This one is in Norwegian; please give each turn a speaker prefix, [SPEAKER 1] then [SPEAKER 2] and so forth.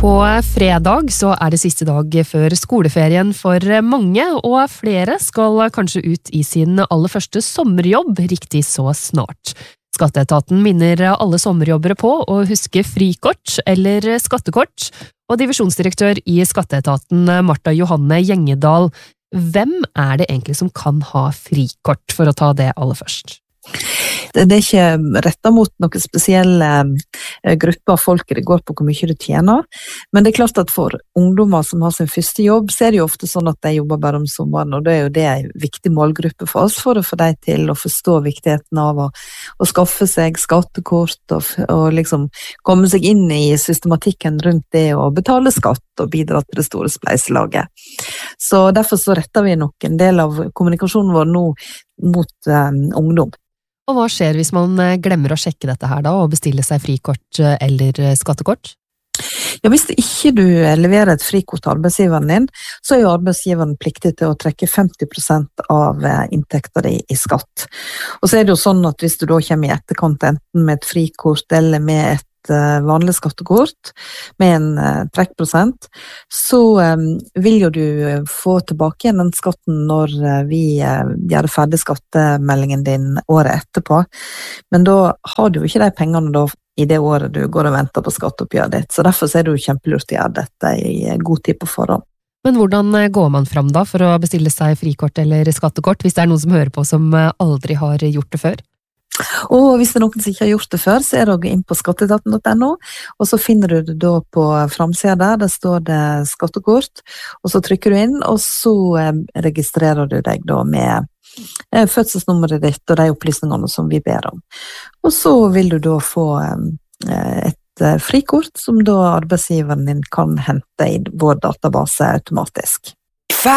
[SPEAKER 1] På fredag så det siste dag før skoleferien for mange, og flere skal kanskje ut i sin aller første sommerjobb riktig så snart. Skatteetaten minner alle sommerjobbere på å huske frikort eller skattekort, og divisjonsdirektør i Skatteetaten Martha Johanne Gjengedal, hvem det egentlig som kan ha frikort, for å ta det aller først?
[SPEAKER 2] Det ikke rettet mot noen spesielle grupper av folk, det går på hvor mye du tjener, men det klart at for ungdommer som har sin første jobb, så det jo ofte sånn at de jobber bare om sommeren, og det jo det en viktig målgruppe for oss, for å få dem til å forstå viktigheten av å skaffe seg skattekort, og liksom komme seg inn i systematikken rundt det, og betale skatt og bidra til det store spleiselaget. Så derfor så retter vi nok en del av kommunikasjonen vår nå mot ungdom.
[SPEAKER 1] Og hva skjer hvis man glemmer å sjekke dette her da, og bestille seg frikort eller skattekort?
[SPEAKER 2] Ja, hvis ikke du leverer et frikort til arbeidsgiveren din, så jo arbeidsgiveren pliktig til å trekke 50% av inntekten din i skatt. Og så det jo sånn at hvis du da kommer i etterkant enten med et frikort eller med et vanlig skattekort med en trekkprosent, så vil jo du få tilbake igjen den skatten når vi gjør ferdig skattemeldingen din året etterpå. Men da har du jo ikke de pengene da i det året du går og venter på skatteoppgjøret ditt, så derfor så det jo kjempelurt å gjøre dette i god tid på forhånd.
[SPEAKER 1] Men hvordan går man fram da for å bestille seg frikort eller skattekort, hvis det noen som hører på som aldri har gjort det før?
[SPEAKER 2] Og hvis det noen som ikke har gjort det før, så det å gå inn på skatteetaten.no, og så finner du det da på framsiden der står det skattekort, og så trykker du inn, og så registrerer du deg da med fødselsnummeret ditt og de opplysningene som vi ber om. Og så vil du da få et frikort som da arbeidsgiveren din kan hente i vår database automatisk.